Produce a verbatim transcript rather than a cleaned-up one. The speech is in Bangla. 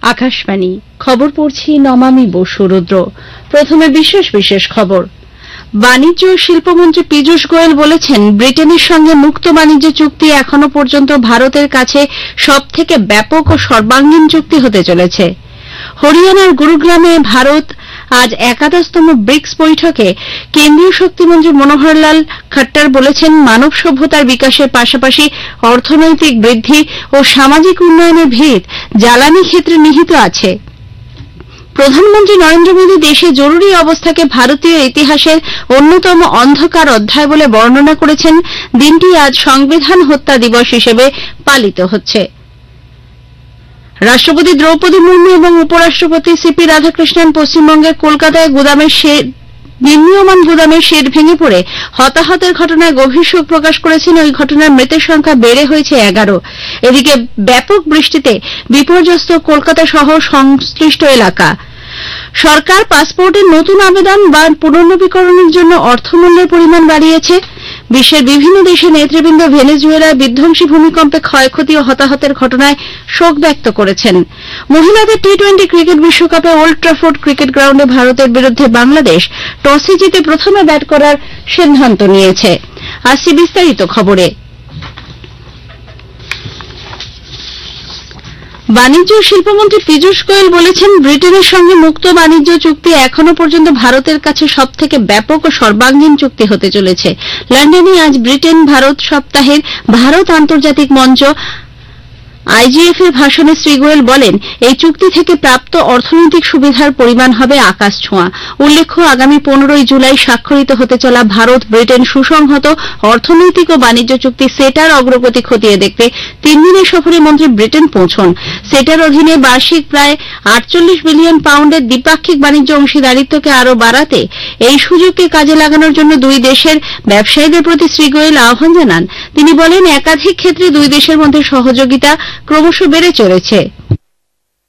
আকাশবাণী খবর পড়ছি নমামি বসু রুদ্র। প্রথমে বিশেষ বিশেষ খবর। বাণিজ্য ও শিল্পমন্ত্রী পীযূষ গোয়েল বলেছেন, ব্রিটেনের সঙ্গে মুক্ত বাণিজ্য চুক্তি এখনো পর্যন্ত ভারতের কাছে সবথেকে ব্যাপক ও সর্বাঙ্গীন চুক্তি হতে চলেছে। হরিয়ানার গুরুগ্রামে ভারত আজ একাদশতম ব্রিক্স বৈঠকে কেন্দ্রীয় শক্তিমন্ত্রী মনোহর লাল খট্টর বলেছেন, মানব সভ্যতার বিকাশের পাশাপাশি অর্থনৈতিক বৃদ্ধি ও সামাজিক উন্নয়নের ভিত জ্বালানি ক্ষেত্রে নিহিত আছে। প্রধানমন্ত্রী নরেন্দ্র মোদী দেশে জরুরি অবস্থাকে ভারতীয় ইতিহাসের অন্যতম অন্ধকার অধ্যায় বলে বর্ণনা করেছেন। দিনটি আজ সংবিধান হত্যা দিবস হিসেবে পালিত হচ্ছে। রাষ্ট্রপতি দ্রৌপদী মুর্মু এবং উপরাষ্ট্রপতি সিপি রাধাকৃষ্ণন পশ্চিমবঙ্গের কলকাতায় গুদামের শেড নির্মীয়মান গুদামের শেড ভেঙে পড়ে হতাহতের ঘটনায় গভীর শোক প্রকাশ করেছেন। ওই ঘটনার মৃতের সংখ্যা বেড়ে হয়েছে এগারো। এদিকে ব্যাপক বৃষ্টিতে বিপর্যস্ত কলকাতা সহ সংশ্লিষ্ট এলাকা। সরকার পাসপোর্টের নতুন আবেদন বা পুনর্নবীকরণের জন্য অর্থমূল্যের পরিমাণ বাড়িয়েছে। বিশ্বের বিভিন্ন দেশের নেতৃবৃন্দ ভেনেজুয়েলার বিধ্বংসী ভূমিকম্পে ক্ষয়ক্ষতি ও হতাহতের ঘটনায় শোক ব্যক্ত করেছেন। মহিলাদের টি টোয়েন্টি ক্রিকেট বিশ্বকাপে ওল্ড ট্রাফোর্ড ক্রিকেট গ্রাউন্ডে ভারতের বিরুদ্ধে বাংলাদেশ টসে জিতে প্রথমে ব্যাট করার সিদ্ধান্ত নিয়েছে। আসছি বিস্তারিত খবরে। বাণিজ্য ও শিল্পমন্ত্রী পীযূষ গোয়েল বলেছেন, ব্রিটেনের সঙ্গে মুক্ত বাণিজ্য চুক্তি এখনো পর্যন্ত ভারতের কাছে সবথেকে ব্যাপক ও সর্বাঙ্গীন চুক্তি হতে চলেছে। লন্ডনে আজ ব্রিটেন ভারত সপ্তাহের ভারত আন্তর্জাতিক মঞ্চ আইজিএফ এর ভাষণে শ্রী গোয়েল বলেন, এই চুক্তি থেকে প্রাপ্ত অর্থনৈতিক সুবিধার পরিমাণ হবে আকাশ ছোঁয়া। উল্লেখ্য, আগামী পনেরোই জুলাই স্বাক্ষরিত হতে চলা ভারত ব্রিটেন সুসংহত অর্থনৈতিক ও বাণিজ্য চুক্তি সেটার অগ্রগতি খতিয়ে দেখতে তিন দিনের সফরে মন্ত্রী ব্রিটেন পৌঁছন। সেটার অধীনে বার্ষিক প্রায় আটচল্লিশ বিলিয়ন পাউন্ডের দ্বিপাক্ষিক বাণিজ্য অংশীদারিত্বকে আরও বাড়াতে এই সুযোগকে কাজে লাগানোর জন্য দুই দেশের ব্যবসায়ীদের প্রতি শ্রী গোয়েল আহ্বান জানান। তিনি বলেন, একাধিক ক্ষেত্রে দুই দেশের মধ্যে সহযোগিতা ক্রমশ বেড়ে চলেছে।